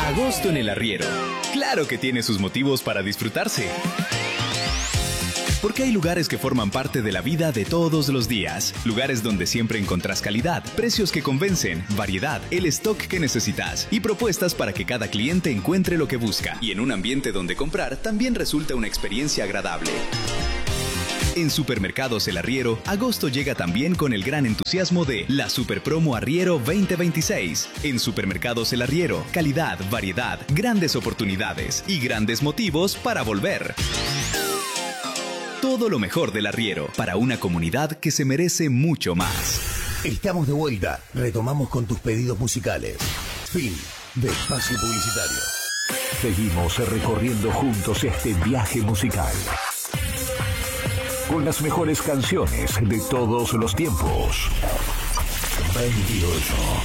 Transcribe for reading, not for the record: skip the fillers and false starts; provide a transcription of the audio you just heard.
Agosto en el arriero. Claro que tiene sus motivos para disfrutarse. Porque hay lugares que forman parte de la vida de todos los días. Lugares donde siempre encontrás calidad, precios que convencen, variedad, el stock que necesitas y propuestas para que cada cliente encuentre lo que busca. Y en un ambiente donde comprar también resulta una experiencia agradable. En Supermercados El Arriero, agosto llega también con el gran entusiasmo de la Super Promo Arriero 2026. En Supermercados El Arriero, calidad, variedad, grandes oportunidades y grandes motivos para volver. Todo lo mejor del Arriero para una comunidad que se merece mucho más. Estamos de vuelta. Retomamos con tus pedidos musicales. Fin de espacio publicitario. Seguimos recorriendo juntos este viaje musical. Con las mejores canciones de todos los tiempos. 28.